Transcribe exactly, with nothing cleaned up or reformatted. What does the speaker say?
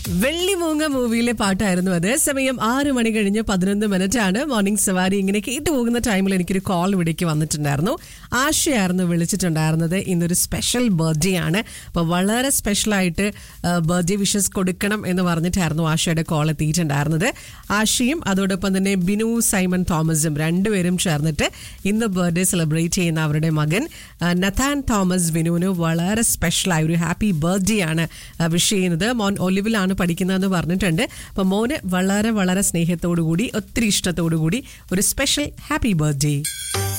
വെള്ളിമൂങ്ങ മൂവിയിലെ പാട്ടായിരുന്നു അത്. സമയം ആറ് മണി കഴിഞ്ഞ് പതിനൊന്ന് മിനിറ്റ് ആണ്. മോർണിംഗ് സവാരി ഇങ്ങനെ കേട്ടു പോകുന്ന ടൈമിൽ എനിക്കൊരു കോൾ ഇവിടേക്ക് വന്നിട്ടുണ്ടായിരുന്നു. ആശയായിരുന്നു വിളിച്ചിട്ടുണ്ടായിരുന്നത്. ഇന്നൊരു സ്പെഷ്യൽ ബർത്ത്ഡേ ആണ്. അപ്പോൾ വളരെ സ്പെഷ്യലായിട്ട് ബർത്ത്ഡേ വിഷസ് കൊടുക്കണം എന്ന് പറഞ്ഞിട്ടായിരുന്നു ആശയുടെ കോൾ എത്തിയിട്ടുണ്ടായിരുന്നത്. ആശയും അതോടൊപ്പം തന്നെ ബിനു സൈമൺ തോമസും രണ്ടുപേരും ചേർന്നിട്ട് ഇന്ന് ബർത്ത്ഡേ സെലിബ്രേറ്റ് ചെയ്യുന്ന അവരുടെ മകൻ നഥാൻ തോമസ് ബിനുവിന് വളരെ സ്പെഷ്യലായ ഒരു ഹാപ്പി ബർത്ത്ഡേ ആണ് വിഷ് ചെയ്യുന്നത്. മോൻ ഒലിവിലാണ് പഠിക്കുന്നതെന്ന് പറഞ്ഞിട്ടുണ്ട്. അപ്പൊ മോന് വളരെ വളരെ സ്നേഹത്തോടു കൂടി ഒത്തിരി ഇഷ്ടത്തോടു കൂടി ഒരു സ്പെഷ്യൽ ഹാപ്പി ബർത്ത്ഡേ.